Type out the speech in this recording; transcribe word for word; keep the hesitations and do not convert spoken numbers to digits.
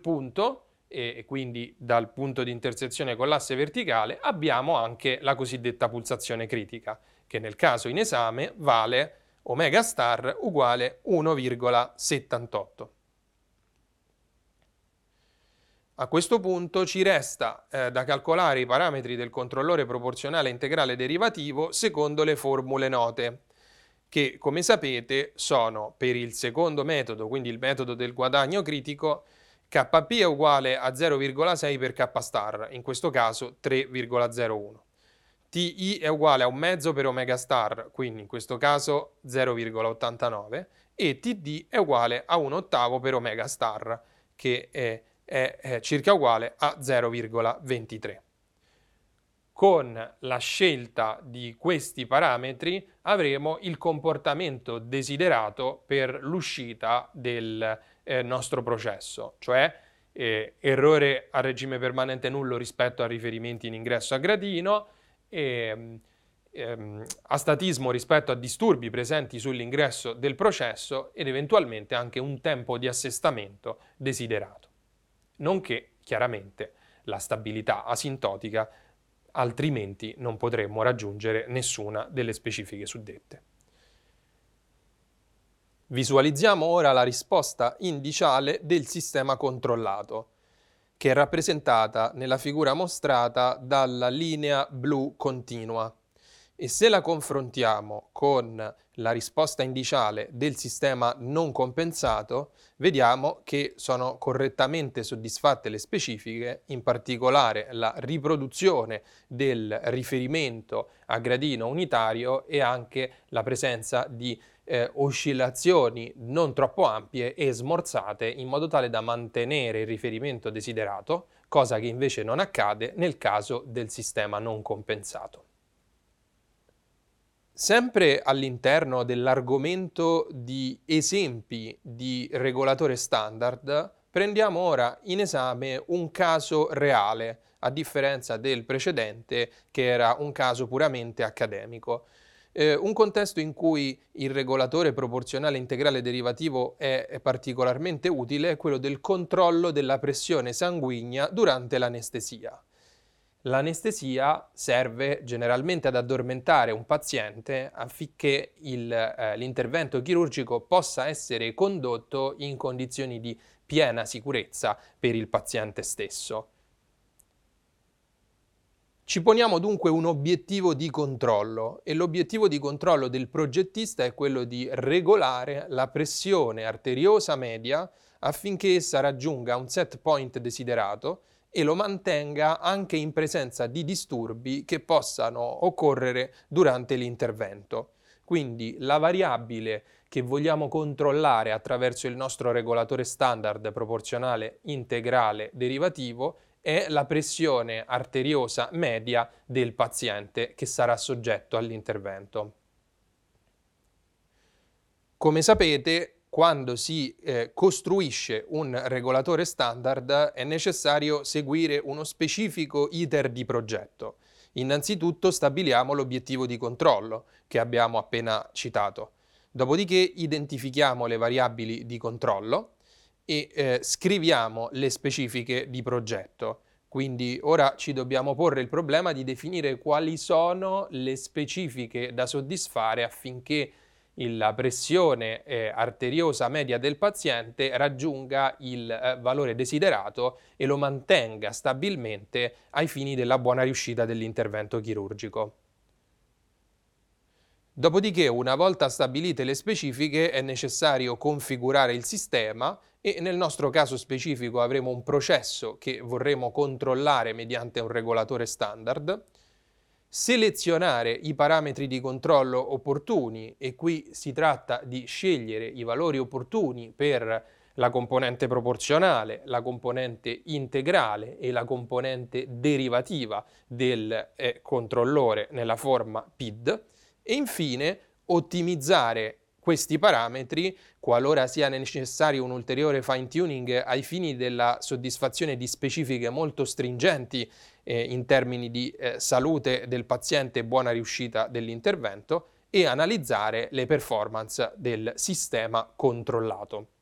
punto, e quindi dal punto di intersezione con l'asse verticale, abbiamo anche la cosiddetta pulsazione critica, che nel caso in esame vale omega star uguale uno virgola settantotto. A questo punto ci resta eh, da calcolare i parametri del controllore proporzionale integrale derivativo secondo le formule note, che come sapete sono per il secondo metodo, quindi il metodo del guadagno critico, K P è uguale a zero virgola sei per K star, in questo caso tre virgola zero uno. T I è uguale a un mezzo per omega star, quindi in questo caso zero virgola ottantanove, e T D è uguale a un ottavo per omega star, che è, è, è circa uguale a zero virgola ventitré. Con la scelta di questi parametri avremo il comportamento desiderato per l'uscita del eh, nostro processo, cioè eh, errore a regime permanente nullo rispetto a riferimenti in ingresso a gradino, e, ehm, astatismo rispetto a disturbi presenti sull'ingresso del processo ed eventualmente anche un tempo di assestamento desiderato, nonché chiaramente la stabilità asintotica, altrimenti non potremmo raggiungere nessuna delle specifiche suddette. Visualizziamo ora la risposta indiciale del sistema controllato, che è rappresentata nella figura mostrata dalla linea blu continua. E se la confrontiamo con la risposta indiciale del sistema non compensato, vediamo che sono correttamente soddisfatte le specifiche, in particolare la riproduzione del riferimento a gradino unitario e anche la presenza di eh, oscillazioni non troppo ampie e smorzate in modo tale da mantenere il riferimento desiderato, cosa che invece non accade nel caso del sistema non compensato. Sempre all'interno dell'argomento di esempi di regolatore standard, prendiamo ora in esame un caso reale, a differenza del precedente che era un caso puramente accademico. Eh, un contesto in cui il regolatore proporzionale integrale derivativo è, è particolarmente utile è quello del controllo della pressione sanguigna durante l'anestesia. L'anestesia serve generalmente ad addormentare un paziente affinché il, eh, l'intervento chirurgico possa essere condotto in condizioni di piena sicurezza per il paziente stesso. Ci poniamo dunque un obiettivo di controllo e l'obiettivo di controllo del progettista è quello di regolare la pressione arteriosa media affinché essa raggiunga un set point desiderato e lo mantenga anche in presenza di disturbi che possano occorrere durante l'intervento. Quindi la variabile che vogliamo controllare attraverso il nostro regolatore standard proporzionale integrale derivativo è la pressione arteriosa media del paziente che sarà soggetto all'intervento. Come sapete, quando si eh, costruisce un regolatore standard è necessario seguire uno specifico iter di progetto. Innanzitutto stabiliamo l'obiettivo di controllo che abbiamo appena citato. Dopodiché identifichiamo le variabili di controllo e eh, scriviamo le specifiche di progetto. Quindi ora ci dobbiamo porre il problema di definire quali sono le specifiche da soddisfare affinché la pressione eh, arteriosa media del paziente raggiunga il eh, valore desiderato e lo mantenga stabilmente ai fini della buona riuscita dell'intervento chirurgico. Dopodiché, una volta stabilite le specifiche, è necessario configurare il sistema e nel nostro caso specifico avremo un processo che vorremmo controllare mediante un regolatore standard, selezionare i parametri di controllo opportuni e qui si tratta di scegliere i valori opportuni per la componente proporzionale, la componente integrale e la componente derivativa del eh, controllore nella forma P I D e infine ottimizzare questi parametri qualora sia necessario un ulteriore fine tuning ai fini della soddisfazione di specifiche molto stringenti eh, in termini di eh, salute del paziente e buona riuscita dell'intervento e analizzare le performance del sistema controllato.